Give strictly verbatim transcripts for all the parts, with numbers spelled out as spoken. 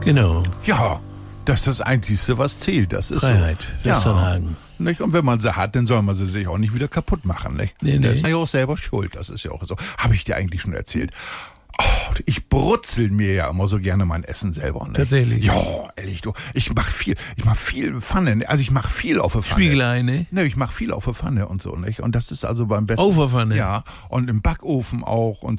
Genau. Ja, das ist das Einzige, was zählt. Das ist Freiheit, so. Westernhagen. Ja, nicht? Und wenn man sie hat, dann soll man sie sich auch nicht wieder kaputt machen. Nicht? Nee, nee. Der ist ja auch selber schuld. Das ist ja auch so. Habe ich dir eigentlich schon erzählt? Oh, ich brutzel mir ja immer so gerne mein Essen selber. Nicht? Tatsächlich? Ja, ehrlich, du. Ich mach viel, ich mach viel Pfanne. Also ich mach viel auf der Pfanne. Spiegelei, ne? Ne, ich mach viel auf der Pfanne und so, nicht? Und das ist also beim besten. Auf der Pfanne? Ja, und im Backofen auch und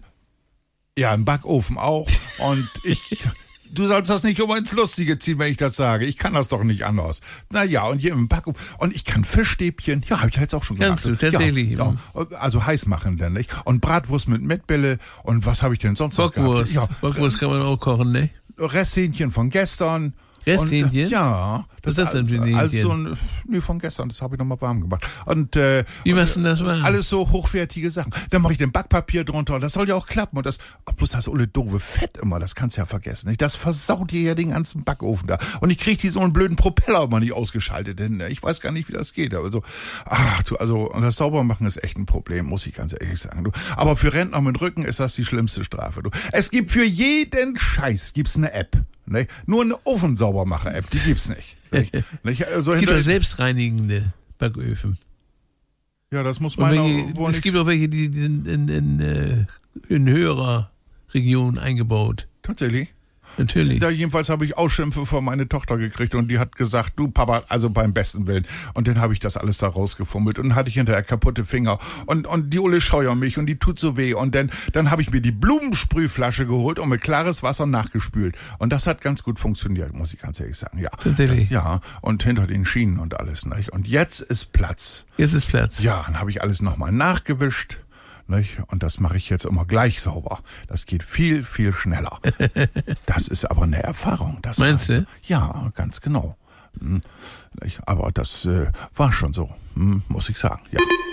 ja, im Backofen auch. Und ich, du sollst das nicht immer ins Lustige ziehen, wenn ich das sage. Ich kann das doch nicht anders. Naja, und hier im Backofen. Und ich kann Fischstäbchen. Ja, habe ich jetzt auch schon gemacht. Kannst du, tatsächlich. Ja, ja, also heiß machen denn, nicht? Und Bratwurst mit Mettbälle. Und was habe ich denn sonst noch gehabt? Bockwurst. Ja, Bockwurst kann man auch kochen, ne? Resthähnchen von gestern. Resthähnchen? Und, ja. Was ist das denn für ein alles so Hähnchen? ein, nee, von gestern, das habe ich nochmal warm gemacht. Und, äh, Wie machst du denn das warm? Alles so hochwertige Sachen. Dann mache ich den Backpapier drunter und das soll ja auch klappen. Und das, bloß das olle doofe Fett immer, das kannst du ja vergessen. Nicht? Das versaut dir ja den ganzen Backofen da. Und ich kriege diesen blöden Propeller immer nicht ausgeschaltet hin. Ich weiß gar nicht, wie das geht. Aber so, ach du, also, und das Saubermachen ist echt ein Problem, muss ich ganz ehrlich sagen. Du. Aber für Rentner mit Rücken ist das die schlimmste Strafe. Du. Es gibt für jeden Scheiß gibt's eine App. Ne? Nur eine Ofensaubermacher-App, die gibt's nicht. Nicht? Nicht? Also Es gibt hinter- auch selbstreinigende Backöfen. ja, das muss Und man welche, wohl es nicht. gibt auch welche, die sind in, in, in, in höherer Region eingebaut. Tatsächlich. Natürlich. Da jedenfalls habe ich Ausschimpfe von meiner Tochter gekriegt und die hat gesagt, du Papa, also beim besten Willen. Und dann habe ich das alles da rausgefummelt und dann hatte ich hinterher kaputte Finger und und die Olle scheuert mich und die tut so weh und dann dann habe ich mir die Blumensprühflasche geholt und mit klares Wasser nachgespült und das hat ganz gut funktioniert, muss ich ganz ehrlich sagen. Ja. Tatsächlich. Ja, und hinter den Schienen und alles, nicht? Und jetzt ist Platz. Jetzt ist Platz. Ja, dann habe ich alles nochmal nachgewischt. Nicht? Und das mache ich jetzt immer gleich sauber. Das geht viel, viel schneller. Das ist aber eine Erfahrung. Das Meinst du? Ja, ganz genau. Hm, nicht? Aber das äh, war schon so, hm, muss ich sagen. Ja.